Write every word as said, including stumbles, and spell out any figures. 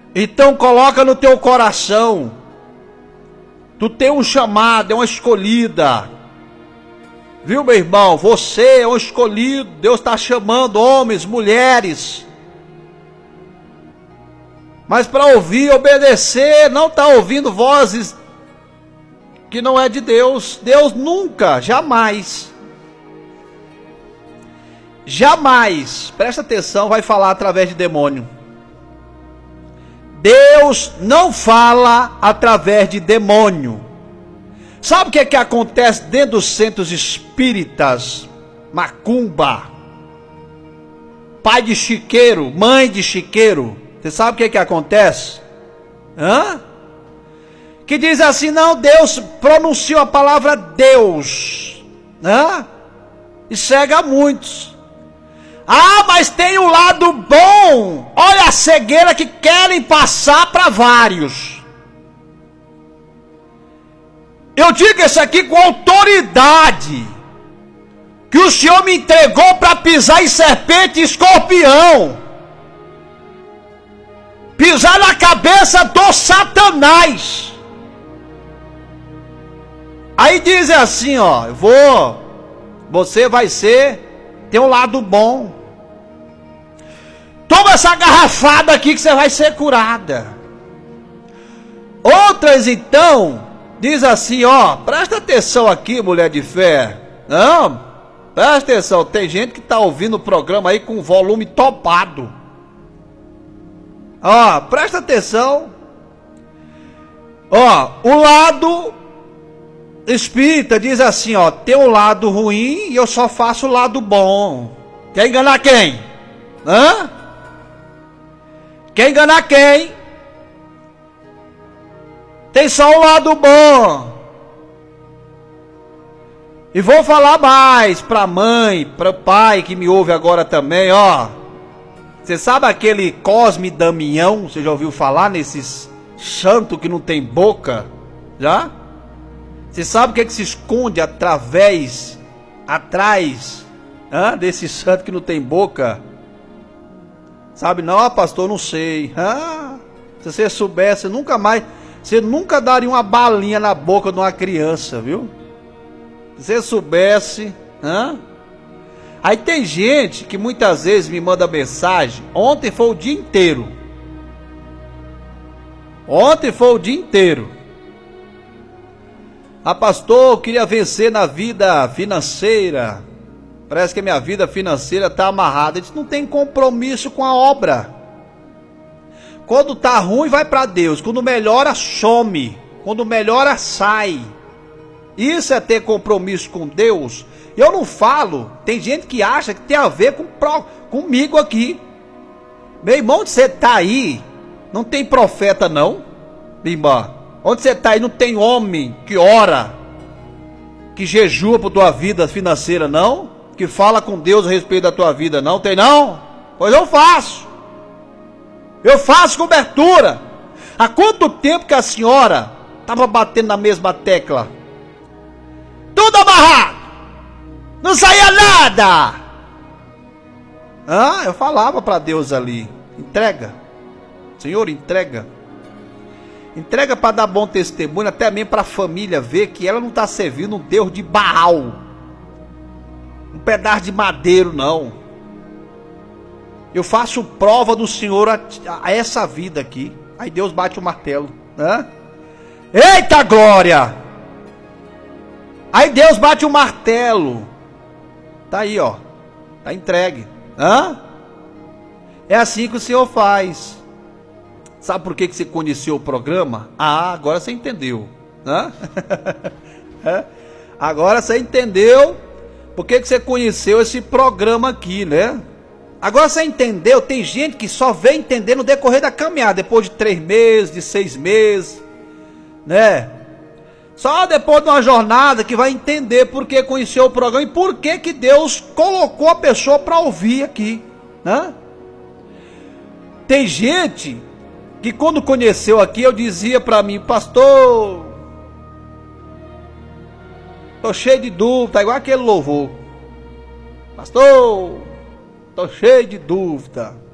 Então coloca no teu coração, tu tem um chamado, é uma escolhida, viu, meu irmão? Você é um escolhido, Deus está chamando homens, mulheres, mas para ouvir, obedecer, não está ouvindo vozes que não é de Deus. Deus nunca, jamais, jamais, presta atenção, vai falar através de demônio. Deus não fala através de demônio. Sabe o que é que acontece dentro dos centros espíritas? Macumba, pai de chiqueiro, mãe de chiqueiro. Você sabe o que é que acontece? Hã? Que diz assim, não, Deus pronunciou a palavra Deus, hã? E cega muitos. Ah, mas tem um lado bom. Olha a cegueira que querem passar para vários. Eu digo isso aqui com autoridade, que o Senhor me entregou para pisar em serpente e escorpião, pisar na cabeça do Satanás. Aí diz assim, ó, eu vou, você vai ser, tem um lado bom. Toma essa garrafada aqui que você vai ser curada. Outras então, diz assim, ó, presta atenção aqui, mulher de fé. Não, presta atenção, tem gente que está ouvindo o programa aí com volume topado. Ó, presta atenção. Ó, o lado espírita diz assim, ó, tem um lado ruim e eu só faço o lado bom. Quer enganar quem? Hã? Quer enganar quem? Tem só um lado bom. E vou falar mais para a mãe, para o pai que me ouve agora também, ó. Você sabe aquele Cosme Damião? Você já ouviu falar nesses santo que não tem boca? Já? Você sabe o que é que se esconde através, atrás, hã, desse santo que não tem boca? Sabe não? Ah, pastor, não sei. Ah, se você soubesse, nunca mais, você nunca daria uma balinha na boca de uma criança, viu? Se você soubesse, hã? Aí tem gente que muitas vezes me manda mensagem. Ontem foi o dia inteiro. Ontem foi o dia inteiro. Ah, pastor, eu queria vencer na vida financeira. Parece que a minha vida financeira está amarrada. Ele não tem compromisso com a obra. Quando tá ruim, vai para Deus. Quando melhora, some. Quando melhora, sai. Isso é ter compromisso com Deus. Eu não falo. Tem gente que acha que tem a ver com, comigo aqui. Meu irmão, onde você está aí, não tem profeta não. Minha irmã, onde você está aí não tem homem que ora, que jejua por tua vida financeira não. Que fala com Deus a respeito da tua vida, não tem não? Pois eu faço. Eu faço cobertura. Há quanto tempo que a senhora estava batendo na mesma tecla? Tudo amarrado. Não saía nada. Ah, eu falava para Deus ali. Entrega. Senhor, entrega. Entrega para dar bom testemunho, até mesmo para a família ver que ela não está servindo um Deus de Baal. Um pedaço de madeiro, não. Eu faço prova do Senhor a, a essa vida aqui. Aí Deus bate o martelo, né? Eita glória! Aí Deus bate o martelo. Tá aí, ó. Tá entregue. Hã? É assim que o Senhor faz. Sabe por que que você conheceu o programa? Ah, agora você entendeu. Hã? Agora você entendeu. Por que que você conheceu esse programa aqui, né? Agora você entendeu, tem gente que só vem entender no decorrer da caminhada, depois de três meses, de seis meses, né? Só depois de uma jornada que vai entender por que conheceu o programa e por que que Deus colocou a pessoa para ouvir aqui, né? Tem gente que quando conheceu aqui, eu dizia para mim, pastor, tô cheio de dúvida, tá igual aquele louvor. Pastor, tô cheio de dúvida.